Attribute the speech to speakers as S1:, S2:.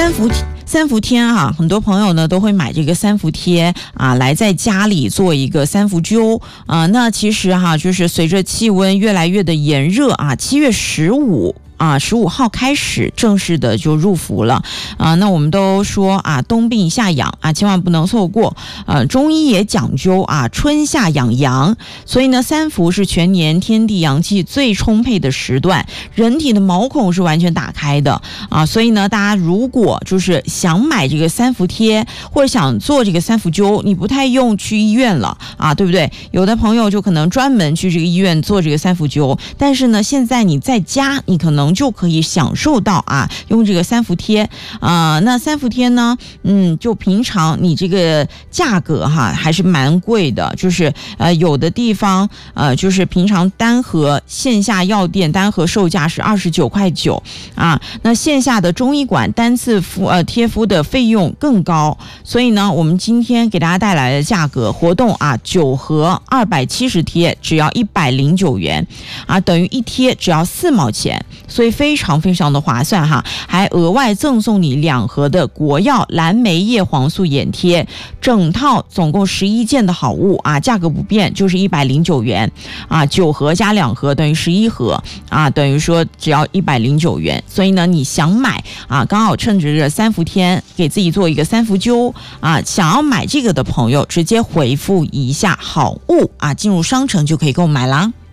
S1: 三伏天啊，很多朋友呢都会买这个三伏贴啊，来在家里做一个三伏灸啊。那其实就是随着气温越来越的炎热啊，7月15号开始正式的就入伏了啊。那我们都说啊，冬病夏养啊，千万不能错过。中医也讲究啊，春夏养阳，所以呢，三伏是全年天地阳气最充沛的时段，人体的毛孔是完全打开的啊。所以呢，大家如果就是想买这个三伏贴，或者想做这个三伏灸，你不太用去医院了啊，对不对？有的朋友就可能专门去这个医院做这个三伏灸，但是呢，现在你在家，你可能就可以享受到啊，用这个三伏贴啊。那三伏贴呢，就平常你这个价格还是蛮贵的，就是有的地方就是平常单盒线下药店单盒售价是29.9块啊，那线下的中医馆单次贴敷的费用更高，所以呢，我们今天给大家带来的价格活动啊，9盒270贴只要109元啊，等于一贴只要4毛钱，所以非常非常的划算哈，还额外赠送你2盒的国药蓝莓叶黄素眼贴，整套总共11件的好物啊，价格不变，就是109元啊，9盒加2盒等于11盒啊，等于说只要109元。所以呢，你想买啊，刚好趁着这三伏天给自己做一个三伏灸啊，想要买这个的朋友，直接回复一下好物啊，进入商城就可以购买啦。